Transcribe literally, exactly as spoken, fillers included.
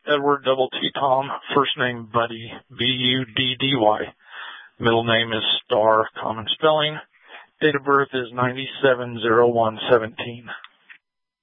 Edward Double T Tom. First name Buddy, B U D D Y. Middle name is Star, common spelling. Date of birth is ninety-seven oh one seventeen.